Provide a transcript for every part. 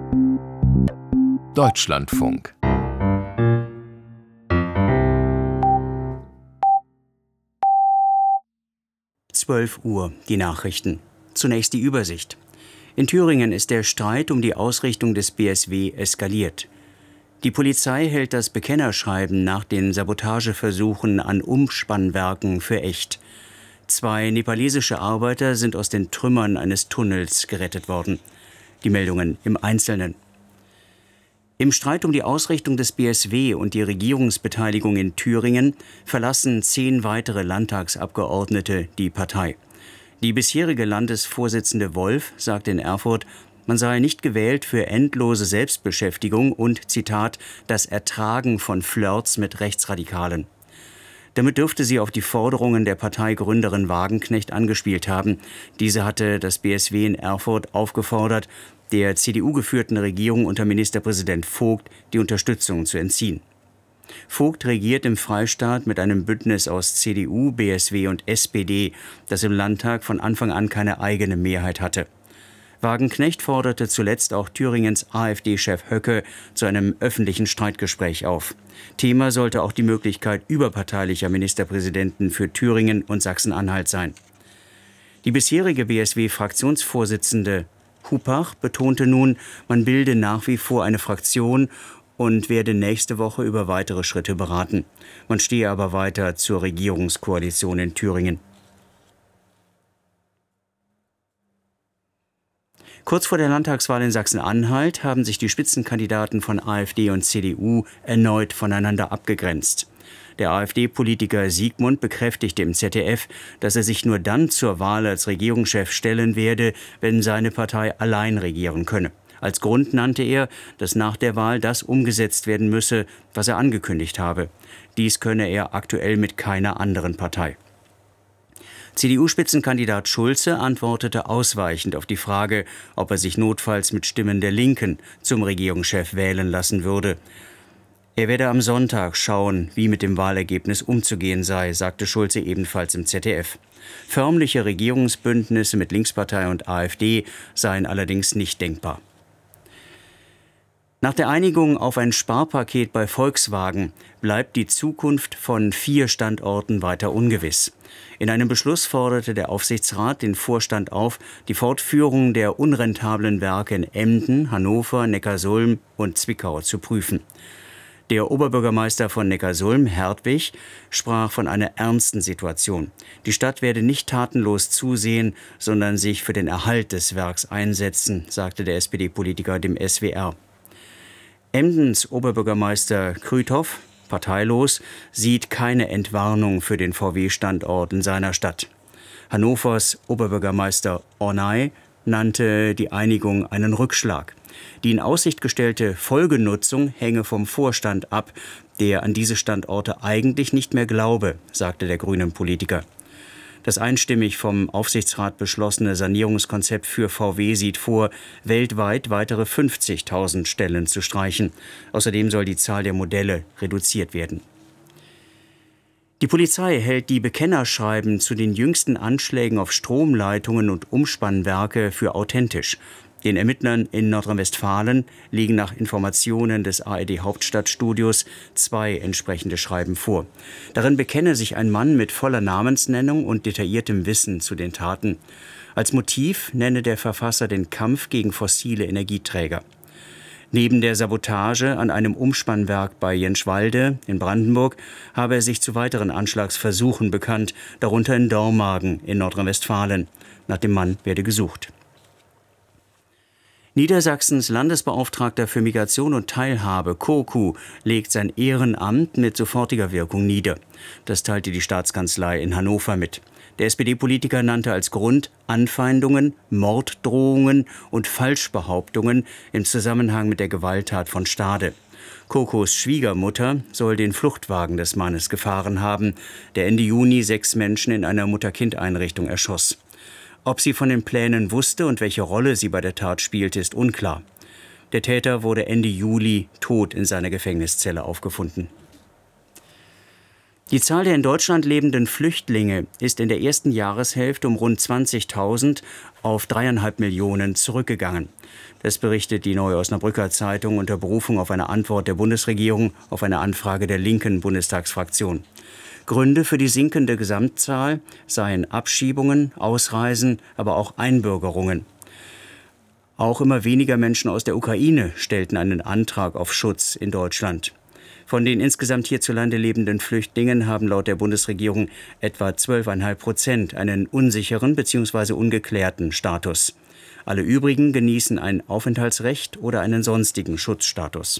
Deutschlandfunk. Uhr, die Nachrichten. Zunächst die Übersicht. In Thüringen ist der Streit um die Ausrichtung des BSW eskaliert. Die Polizei hält das Bekennerschreiben nach den Sabotageversuchen an Umspannwerken für echt. 2 nepalesische Arbeiter sind aus den Trümmern eines Tunnels gerettet worden. Die Meldungen im Einzelnen. Im Streit um die Ausrichtung des BSW und die Regierungsbeteiligung in Thüringen verlassen 10 weitere Landtagsabgeordnete die Partei. Die bisherige Landesvorsitzende Wolf sagte in Erfurt, man sei nicht gewählt für endlose Selbstbeschäftigung und, Zitat, das Ertragen von Flirts mit Rechtsradikalen. Damit dürfte sie auf die Forderungen der Parteigründerin Wagenknecht angespielt haben. Diese hatte das BSW in Erfurt aufgefordert, der CDU-geführten Regierung unter Ministerpräsident Vogt die Unterstützung zu entziehen. Vogt regiert im Freistaat mit einem Bündnis aus CDU, BSW und SPD, das im Landtag von Anfang an keine eigene Mehrheit hatte. Wagenknecht forderte zuletzt auch Thüringens AfD-Chef Höcke zu einem öffentlichen Streitgespräch auf. Thema sollte auch die Möglichkeit überparteilicher Ministerpräsidenten für Thüringen und Sachsen-Anhalt sein. Die bisherige BSW-Fraktionsvorsitzende Hupach betonte nun, man bilde nach wie vor eine Fraktion und werde nächste Woche über weitere Schritte beraten. Man stehe aber weiter zur Regierungskoalition in Thüringen. Kurz vor der Landtagswahl in Sachsen-Anhalt haben sich die Spitzenkandidaten von AfD und CDU erneut voneinander abgegrenzt. Der AfD-Politiker Siegmund bekräftigte im ZDF, dass er sich nur dann zur Wahl als Regierungschef stellen werde, wenn seine Partei allein regieren könne. Als Grund nannte er, dass nach der Wahl das umgesetzt werden müsse, was er angekündigt habe. Dies könne er aktuell mit keiner anderen Partei. CDU-Spitzenkandidat Schulze antwortete ausweichend auf die Frage, ob er sich notfalls mit Stimmen der Linken zum Regierungschef wählen lassen würde. Er werde am Sonntag schauen, wie mit dem Wahlergebnis umzugehen sei, sagte Schulze ebenfalls im ZDF. Förmliche Regierungsbündnisse mit Linkspartei und AfD seien allerdings nicht denkbar. Nach der Einigung auf ein Sparpaket bei Volkswagen bleibt die Zukunft von 4 Standorten weiter ungewiss. In einem Beschluss forderte der Aufsichtsrat den Vorstand auf, die Fortführung der unrentablen Werke in Emden, Hannover, Neckarsulm und Zwickau zu prüfen. Der Oberbürgermeister von Neckarsulm, Hertwig, sprach von einer ernsten Situation. Die Stadt werde nicht tatenlos zusehen, sondern sich für den Erhalt des Werks einsetzen, sagte der SPD-Politiker dem SWR. Emdens Oberbürgermeister Krüthoff, parteilos, sieht keine Entwarnung für den VW-Standort in seiner Stadt. Hannovers Oberbürgermeister Ornay nannte die Einigung einen Rückschlag. Die in Aussicht gestellte Folgenutzung hänge vom Vorstand ab, der an diese Standorte eigentlich nicht mehr glaube, sagte der grünen Politiker. Das einstimmig vom Aufsichtsrat beschlossene Sanierungskonzept für VW sieht vor, weltweit weitere 50.000 Stellen zu streichen. Außerdem soll die Zahl der Modelle reduziert werden. Die Polizei hält die Bekennerschreiben zu den jüngsten Anschlägen auf Stromleitungen und Umspannwerke für authentisch. Den Ermittlern in Nordrhein-Westfalen liegen nach Informationen des ARD-Hauptstadtstudios 2 entsprechende Schreiben vor. Darin bekenne sich ein Mann mit voller Namensnennung und detailliertem Wissen zu den Taten. Als Motiv nenne der Verfasser den Kampf gegen fossile Energieträger. Neben der Sabotage an einem Umspannwerk bei Jenschwalde in Brandenburg habe er sich zu weiteren Anschlagsversuchen bekannt, darunter in Dormagen in Nordrhein-Westfalen. Nach dem Mann werde gesucht. Niedersachsens Landesbeauftragter für Migration und Teilhabe, Kurku, legt sein Ehrenamt mit sofortiger Wirkung nieder. Das teilte die Staatskanzlei in Hannover mit. Der SPD-Politiker nannte als Grund Anfeindungen, Morddrohungen und Falschbehauptungen im Zusammenhang mit der Gewalttat von Stade. Kurkus Schwiegermutter soll den Fluchtwagen des Mannes gefahren haben, der Ende Juni 6 Menschen in einer Mutter-Kind-Einrichtung erschoss. Ob sie von den Plänen wusste und welche Rolle sie bei der Tat spielte, ist unklar. Der Täter wurde Ende Juli tot in seiner Gefängniszelle aufgefunden. Die Zahl der in Deutschland lebenden Flüchtlinge ist in der ersten Jahreshälfte um rund 20.000 auf 3,5 Millionen zurückgegangen. Das berichtet die Neue Osnabrücker Zeitung unter Berufung auf eine Antwort der Bundesregierung auf eine Anfrage der linken Bundestagsfraktion. Gründe für die sinkende Gesamtzahl seien Abschiebungen, Ausreisen, aber auch Einbürgerungen. Auch immer weniger Menschen aus der Ukraine stellten einen Antrag auf Schutz in Deutschland. Von den insgesamt hierzulande lebenden Flüchtlingen haben laut der Bundesregierung etwa 12,5% einen unsicheren bzw. ungeklärten Status. Alle übrigen genießen ein Aufenthaltsrecht oder einen sonstigen Schutzstatus.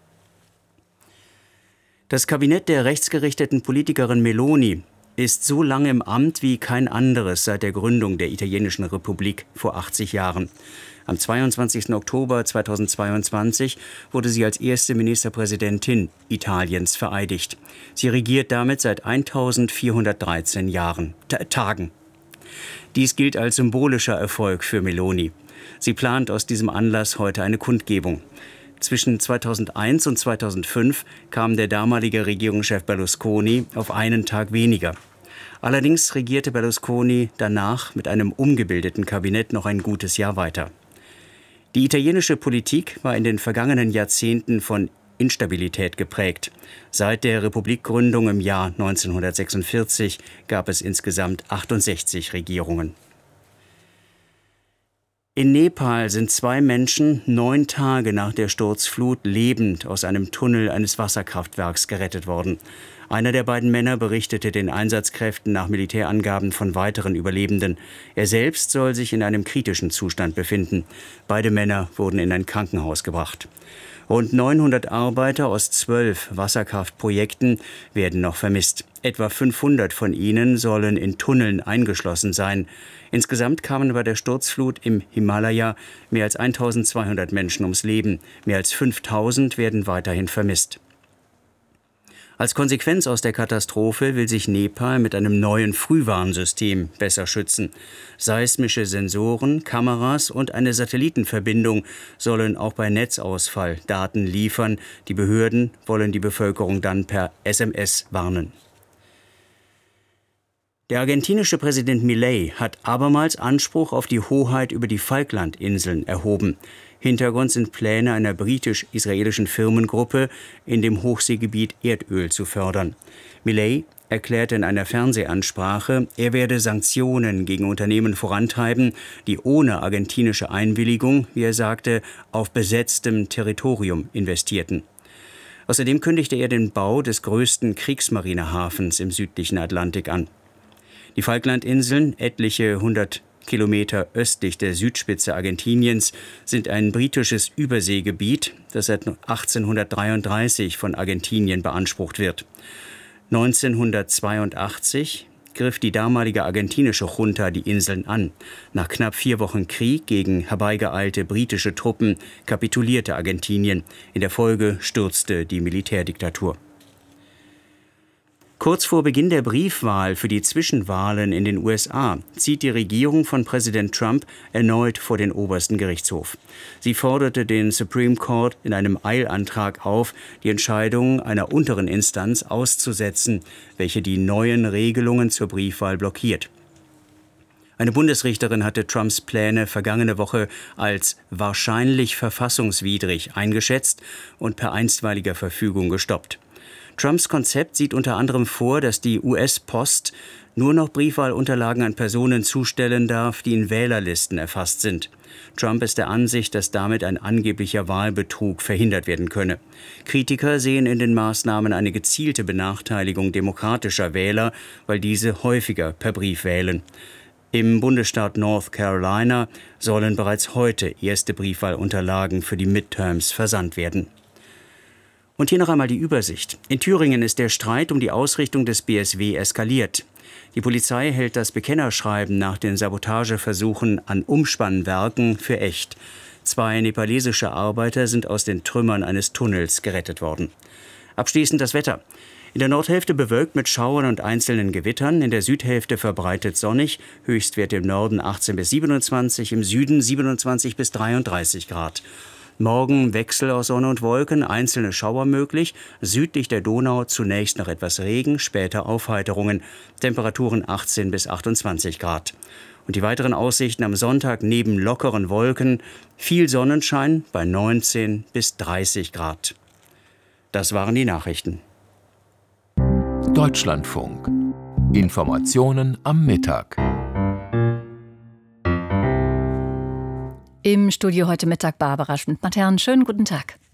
Das Kabinett der rechtsgerichteten Politikerin Meloni ist so lange im Amt wie kein anderes seit der Gründung der italienischen Republik vor 80 Jahren. Am 22. Oktober 2022 wurde sie als erste Ministerpräsidentin Italiens vereidigt. Sie regiert damit seit 1413 Tagen. Dies gilt als symbolischer Erfolg für Meloni. Sie plant aus diesem Anlass heute eine Kundgebung. Zwischen 2001 und 2005 kam der damalige Regierungschef Berlusconi auf einen Tag weniger. Allerdings regierte Berlusconi danach mit einem umgebildeten Kabinett noch ein gutes Jahr weiter. Die italienische Politik war in den vergangenen Jahrzehnten von Instabilität geprägt. Seit der Republikgründung im Jahr 1946 gab es insgesamt 68 Regierungen. In Nepal sind 2 Menschen 9 Tage nach der Sturzflut lebend aus einem Tunnel eines Wasserkraftwerks gerettet worden. Einer der beiden Männer berichtete den Einsatzkräften nach Militärangaben von weiteren Überlebenden. Er selbst soll sich in einem kritischen Zustand befinden. Beide Männer wurden in ein Krankenhaus gebracht. Rund 900 Arbeiter aus 12 Wasserkraftprojekten werden noch vermisst. Etwa 500 von ihnen sollen in Tunneln eingeschlossen sein. Insgesamt kamen bei der Sturzflut im Himalaya mehr als 1200 Menschen ums Leben. Mehr als 5000 werden weiterhin vermisst. Als Konsequenz aus der Katastrophe will sich Nepal mit einem neuen Frühwarnsystem besser schützen. Seismische Sensoren, Kameras und eine Satellitenverbindung sollen auch bei Netzausfall Daten liefern. Die Behörden wollen die Bevölkerung dann per SMS warnen. Der argentinische Präsident Milei hat abermals Anspruch auf die Hoheit über die Falklandinseln erhoben. Hintergrund sind Pläne einer britisch-israelischen Firmengruppe, in dem Hochseegebiet Erdöl zu fördern. Milei erklärte in einer Fernsehansprache, er werde Sanktionen gegen Unternehmen vorantreiben, die ohne argentinische Einwilligung, wie er sagte, auf besetztem Territorium investierten. Außerdem kündigte er den Bau des größten Kriegsmarinehafens im südlichen Atlantik an. Die Falklandinseln, etliche 100 Kilometer östlich der Südspitze Argentiniens, sind ein britisches Überseegebiet, das seit 1833 von Argentinien beansprucht wird. 1982 griff die damalige argentinische Junta die Inseln an. Nach knapp 4 Wochen Krieg gegen herbeigeeilte britische Truppen kapitulierte Argentinien. In der Folge stürzte die Militärdiktatur. Kurz vor Beginn der Briefwahl für die Zwischenwahlen in den USA zieht die Regierung von Präsident Trump erneut vor den obersten Gerichtshof. Sie forderte den Supreme Court in einem Eilantrag auf, die Entscheidung einer unteren Instanz auszusetzen, welche die neuen Regelungen zur Briefwahl blockiert. Eine Bundesrichterin hatte Trumps Pläne vergangene Woche als wahrscheinlich verfassungswidrig eingeschätzt und per einstweiliger Verfügung gestoppt. Trumps Konzept sieht unter anderem vor, dass die US-Post nur noch Briefwahlunterlagen an Personen zustellen darf, die in Wählerlisten erfasst sind. Trump ist der Ansicht, dass damit ein angeblicher Wahlbetrug verhindert werden könne. Kritiker sehen in den Maßnahmen eine gezielte Benachteiligung demokratischer Wähler, weil diese häufiger per Brief wählen. Im Bundesstaat North Carolina sollen bereits heute erste Briefwahlunterlagen für die Midterms versandt werden. Und hier noch einmal die Übersicht. In Thüringen ist der Streit um die Ausrichtung des BSW eskaliert. Die Polizei hält das Bekennerschreiben nach den Sabotageversuchen an Umspannwerken für echt. 2 nepalesische Arbeiter sind aus den Trümmern eines Tunnels gerettet worden. Abschließend das Wetter. In der Nordhälfte bewölkt mit Schauern und einzelnen Gewittern, in der Südhälfte verbreitet sonnig, Höchstwerte im Norden 18 bis 27, im Süden 27 bis 33 Grad. Morgen Wechsel aus Sonne und Wolken, einzelne Schauer möglich. Südlich der Donau zunächst noch etwas Regen, später Aufheiterungen. Temperaturen 18 bis 28 Grad. Und die weiteren Aussichten am Sonntag neben lockeren Wolken viel Sonnenschein bei 19 bis 30 Grad. Das waren die Nachrichten. Deutschlandfunk. Informationen am Mittag. Im Studio heute Mittag Barbara Schmidt-Matern. Schönen guten Tag.